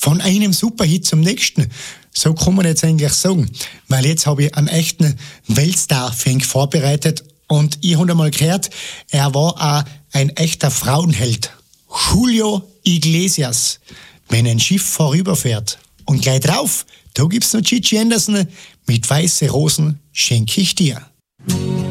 von einem Superhit zum nächsten. So kann man jetzt eigentlich sagen. Weil jetzt habe ich einen echten Weltstar für ihn vorbereitet. Und ich habe einmal gehört, er war auch ein echter Frauenheld. Julio Iglesias. Wenn ein Schiff vorüberfährt. Und gleich drauf, da gibt's noch Gigi Anderson mit Weiße Rosen schenke ich dir.